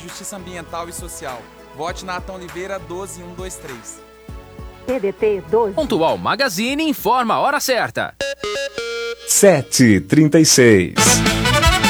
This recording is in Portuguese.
de Justiça Ambiental e Social. Vote Natan Oliveira 12123. PDT 12. Pontual Magazine informa a hora certa. 7h36.